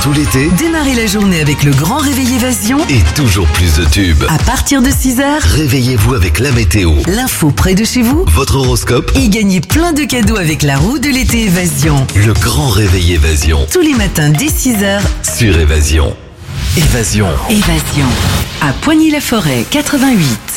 tout l'été, Démarrez la journée avec le grand réveil Évasion. et toujours plus de tubes. À partir de 6h, Réveillez-vous avec la météo, l'info près de chez vous. votre horoscope, Et gagnez plein de cadeaux avec la roue de l'été Évasion. le grand réveil Évasion, Tous les matins dès 6h, sur Évasion. Évasion. Évasion. À Poigny-la-Forêt, 88.